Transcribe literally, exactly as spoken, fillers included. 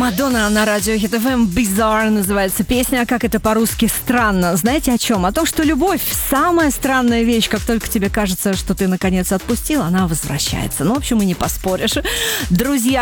Мадонна на радио Хит эф эм, Bizarre называется песня, а как это по-русски странно. Знаете о чем? О том, что любовь самая странная вещь. Как только тебе кажется, что ты наконец отпустил, она возвращается. Ну, в общем, и не поспоришь. Друзья,